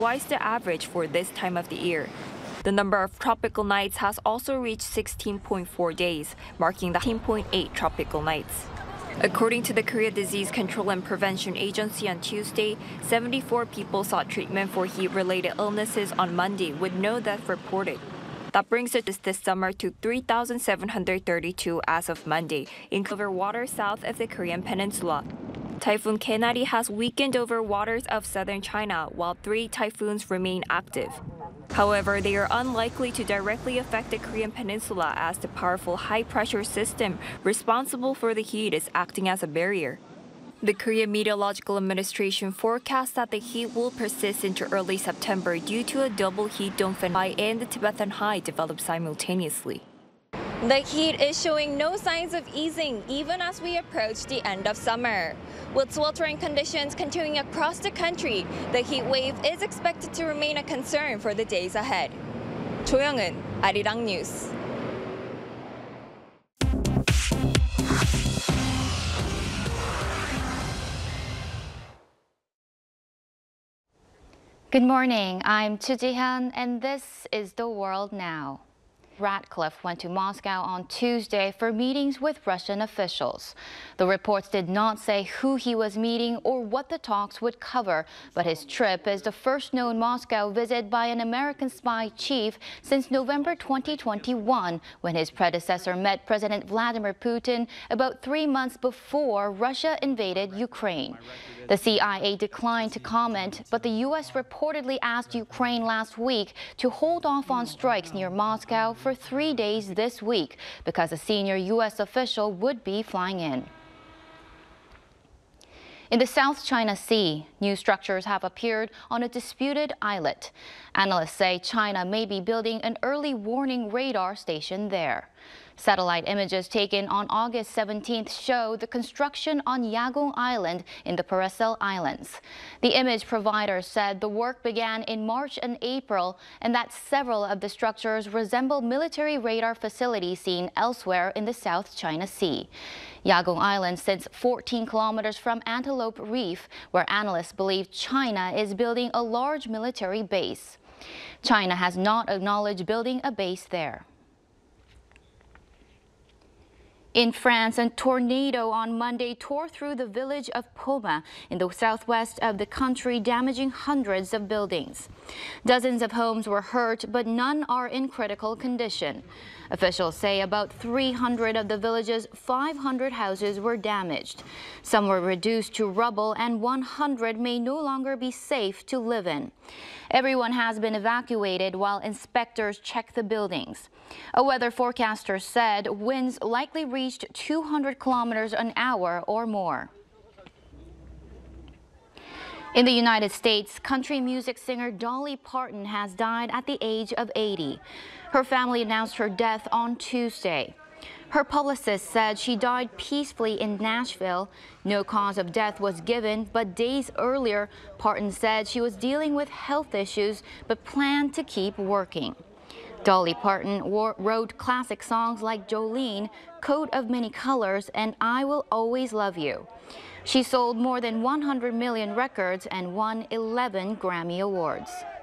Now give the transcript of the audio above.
twice the average for this time of the year. The number of tropical nights has also reached 16.4 days, marking the 16.8 tropical nights. According to the Korea Disease Control and Prevention Agency on Tuesday, 74 people sought treatment for heat-related illnesses on Monday with no death reported. That brings it this summer to 3,732 as of Monday, in over waters south of the Korean peninsula. Typhoon Kenari has weakened over waters of southern China, while 3 typhoons remain active. However, they are unlikely to directly affect the Korean peninsula as the powerful high-pressure system responsible for the heat is acting as a barrier. The Korean Meteorological Administration forecasts that the heat will persist into early September due to a double heat dome high and the Tibetan high developed simultaneously. The heat is showing no signs of easing even as we approach the end of summer. With sweltering conditions continuing across the country, the heat wave is expected to remain a concern for the days ahead. Jo Young-eun, Arirang News. Good morning, I'm Choo Ji-hyun, and this is The World Now. Ratcliffe went to Moscow on Tuesday for meetings with Russian officials. The reports did not say who he was meeting or what the talks would cover, but his trip is the first known Moscow visit by an American spy chief since November 2021, when his predecessor met President Vladimir Putin about 3 months before Russia invaded Ukraine. The CIA declined to comment, but the U.S. reportedly asked Ukraine last week to hold off on strikes near Moscow for 3 days this week because a senior U.S. official would be flying in. In the South China Sea, new structures have appeared on a disputed islet. Analysts say China may be building an early warning radar station there. Satellite images taken on August 17th show the construction on Yagung Island in the Paracel Islands. The image provider said the work began in March and April and that several of the structures resemble military radar facilities seen elsewhere in the South China Sea. Yagung Island sits 14 kilometers from Antelope Reef, where analysts believe China is building a large military base. China has not acknowledged building a base there. In France, a tornado on Monday tore through the village of Poma in the southwest of the country, damaging hundreds of buildings. Dozens of homes were hurt, but none are in critical condition. Officials say about 300 of the village's 500 houses were damaged. Some were reduced to rubble and 100 may no longer be safe to live in. Everyone has been evacuated while inspectors check the buildings. A weather forecaster said winds likely reached 200 kilometers an hour or more. In the United States, country music singer Dolly Parton has died at the age of 80. Her family announced her death on Tuesday. Her publicist said she died peacefully in Nashville. No cause of death was given, but days earlier, Parton said she was dealing with health issues but planned to keep working. Dolly Parton wrote classic songs like Jolene, Coat of Many Colors, and I Will Always Love You. She sold more than 100 million records and won 11 Grammy Awards.